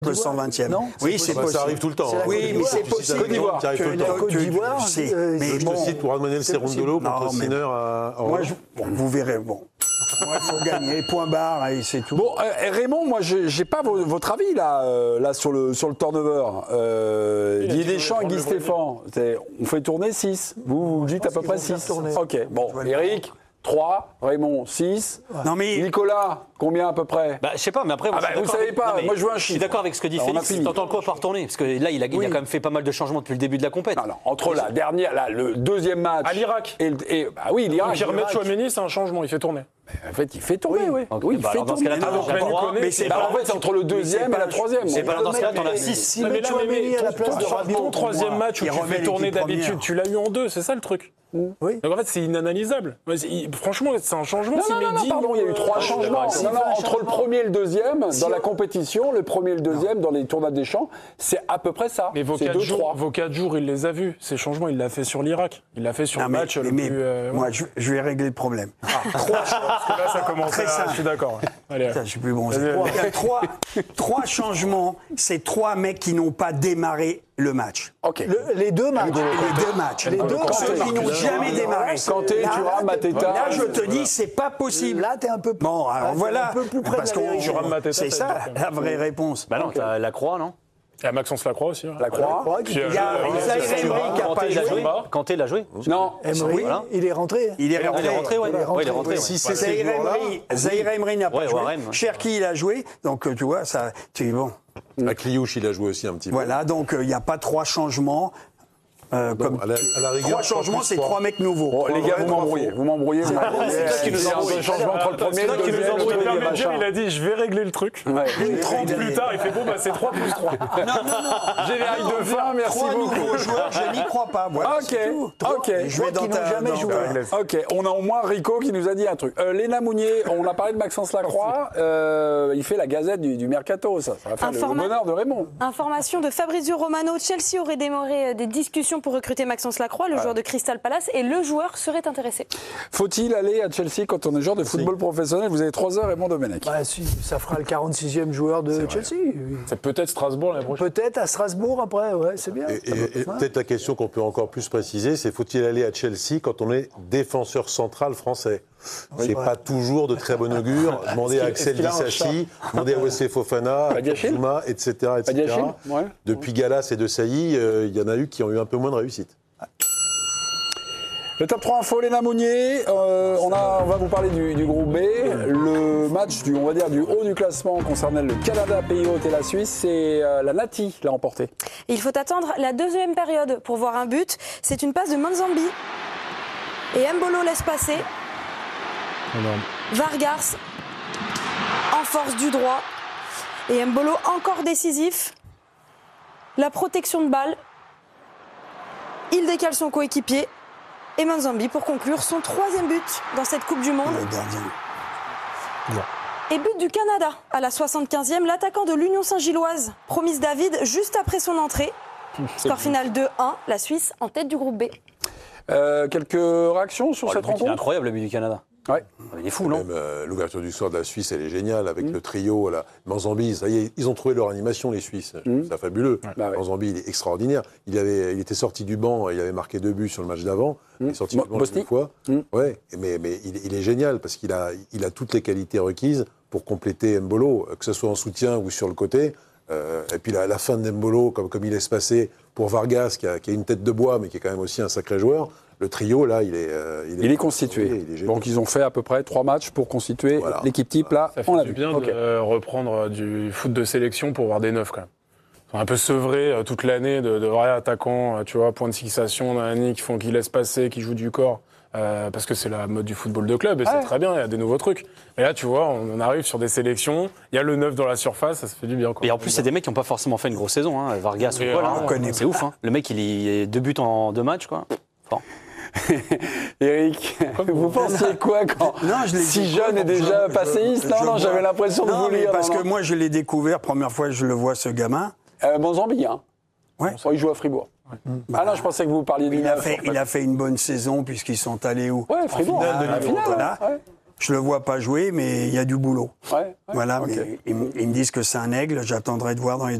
le 120e. Non, oui, c'est possible. Ça arrive tout le temps. Oui, mais c'est possible. La Côte d'Ivoire. Je te cite pour Manuel Cerundolo contre Sinner à moi, vous verrez. Bon. Moi, il faut gagner. Point barre et c'est tout. Bon, Raymond, moi, j'ai pas votre avis là sur le turnover. Didier Deschamps et Guy Stéphane, on fait tourner 6. Vous dites à peu près 6. Ok. Bon, Eric. 3, Raymond 6. Non mais Nicolas, combien à peu près? Je sais pas, mais après, vous savez pas, moi je veux un chiffre. Je suis d'accord avec ce que dit Félix. T'entends quoi par tournée? Parce que là, il a quand même fait pas mal de changements depuis le début de la compétition. Alors, entre la dernière, le deuxième match. À l'Irak. Oui, l'Irak. Qui remet Chouameni, c'est un changement, il fait tourner. En fait, il fait tourner, oui. Oui, il fait tourner. Mais c'est en fait, c'est entre le deuxième et la troisième. C'est pas dans ce cas-là, t'en as 6. Mais Chouameni à la place de Rabiot. Ton troisième match où tu fais tourner d'habitude, tu l'as eu en 2, c'est ça le truc. Oui. Donc en fait, c'est inanalysable. Franchement, c'est un changement. Non, pardon, il y a eu 3 changements. Entre le premier et le deuxième, dans la compétition, le premier et le deuxième, dans les tournois des champs, c'est à peu près ça. Mais vos 4 jours, il les a vus. Ces changements, il l'a fait sur l'Irak. Il l'a fait sur le match le plus... Moi, je vais régler le problème. 3 changements, parce que là, ça commence à... Je suis d'accord. Allez. Je suis plus bon. 3 changements, c'est 3 mecs qui n'ont pas démarré le match. Ok. Les deux matchs. Les deux ceux qui n'ont jamais démarré. Kanté, Thuram, Mateta. Là, je te dis, c'est pas possible. Là, t'es un peu plus. Bon, alors voilà. Un peu plus près parce de la vérité. c'est ça la vraie réponse. Bah non, t'as la Croix, non? Il y a Maxence Lacroix aussi. Lacroix. Il y a Zaïre Emery qui n'a pas joué. Kanté l'a joué? Non. Emery, il est rentré. Il est rentré, oui. Si c'est ces joueurs-là, Zaïre Emery n'a pas joué. Cherki, il a joué. Donc, tu vois, ça, bon. Akliouche, il a joué aussi un petit peu. Voilà, donc il n'y a pas 3 changements. Comme à la rigueur, 3 changements, c'est 3 mecs nouveaux. Bon, les gars, vous m'embrouillez. C'est toi qui nous embrouille. Un changement entre le premier et le deuxième. Il a dit, je vais régler le truc. 30 plus tard, il fait bon, c'est 3 plus 3. Non. Générique de fin, merci 3 beaucoup. nouveaux joueurs, je n'y crois pas. Voilà, Ok. Je vais dans ta... jamais joué. Ok, on a au moins Rico qui nous a dit un truc. Léna Mounier, on a parlé de Maxence Lacroix, il fait la gazette du Mercato, ça va faire le bonheur de Raymond. Information de Fabrizio Romano, Chelsea aurait démarré des discussions pour recruter Maxence Lacroix, le joueur de Crystal Palace, et le joueur serait intéressé. Faut-il aller à Chelsea quand on est joueur de football professionnel? Vous avez 3 heures, Raymond Domenech. Si, ça fera le 46e joueur de Chelsea. C'est peut-être Strasbourg l'année prochaine. Peut-être à Strasbourg après, ouais, c'est bien. Et peut-être la question qu'on peut encore plus préciser, c'est faut-il aller à Chelsea quand on est défenseur central français? C'est pas toujours de très bon augure. Demandez à Axel Disasi, demandez à Wesley Fofana, à Zuma, etc. Depuis Gallas et De Sailly, il y en a eu qui ont eu un peu moins de réussite. Le top 3 info, Léna Mounier. On va vous parler du groupe B. Le match du haut du classement concernait le Canada, Pays Hôtes et la Suisse. C'est la Nati l'a emporté. Il faut attendre la deuxième période pour voir un but. C'est une passe de Manzambi. Et Mbolo laisse passer. Vargas en force du droit. Et Mbolo encore décisif. La protection de balle. Il décale son coéquipier. Et Manzambi pour conclure son 3e but dans cette Coupe du Monde. Le gardien. Et but du Canada à la 75e, l'attaquant de l'Union Saint-Gilloise, Promise David, juste après son entrée. Score final 2-1, la Suisse en tête du groupe B. Quelques réactions sur cette rencontre? C'est incroyable le but du Canada. Ouais. Il est fou, non? Même l'ouverture du score de la Suisse, elle est géniale avec le trio là. Manzambi, ça y est, ils ont trouvé leur animation, les Suisses. C'est fabuleux. Manzambi, il est extraordinaire. Il était sorti du banc, il avait marqué 2 buts sur le match d'avant. Il est sorti du banc une fois. Ouais, mais il est génial parce qu'il a toutes les qualités requises pour compléter Mbolo, que ce soit en soutien ou sur le côté. Et puis la fin de Mbolo, comme il laisse passer pour Vargas, qui a une tête de bois, mais qui est quand même aussi un sacré joueur. Le trio, là, il est constitué. Donc, ils ont fait à peu près 3 matchs pour constituer l'équipe type. Là, ça fait du bien de reprendre du foot de sélection pour voir des neufs, quand même. Ils sont un peu sevrés toute l'année de vrais attaquants, tu vois, point de fixation, qui laissent passer, qui jouent du corps. Parce que c'est la mode du football de club, et c'est très bien, il y a des nouveaux trucs. Mais là, tu vois, on arrive sur des sélections, il y a le neuf dans la surface, ça se fait du bien. Quoi. Et en plus, c'est des mecs qui n'ont pas forcément fait une grosse saison. Hein. Vargas ou quoi, là, c'est ouf. Hein. Le mec, il est 2 buts en 2 matchs, quoi. Bon. Eric, vous pensiez quoi quand si jeune et déjà passéiste? Non, j'avais l'impression de vous lire. Parce que moi, je l'ai découvert, première fois que je le vois, ce gamin. Manzambi, hein. Ouais. Il joue à Fribourg. Ah non, je pensais que vous parliez de il a fait une bonne saison puisqu'ils sont allés où? Ouais, Fribourg. Voilà. Je le vois pas jouer, mais il y a du boulot. Ouais, Voilà, ok. mais ils me disent que c'est un aigle. J'attendrai de voir dans les